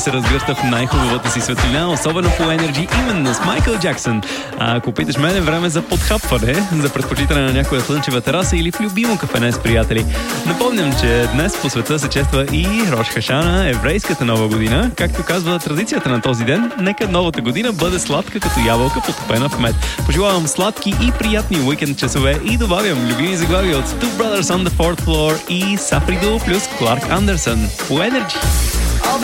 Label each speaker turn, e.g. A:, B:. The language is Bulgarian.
A: се разгръща в най-хубавата си светлина, особено по Energy, именно с Майкъл Джаксън. А ако питаш мен, е време за подхапване, за предпочитане на някоя слънчева тераса или в любимо кафене с приятели. Напомням, че днес по света се чества и Рош Хашана, еврейската нова година. Както казва традицията на този ден, нека новата година бъде сладка като ябълка, потопена в мед. Пожелавам сладки и приятни уикенд часове и добавям любими заглавия от Two Brothers on the Fourth Floor и Сафридо плюс Кларк Андерсън по Energy.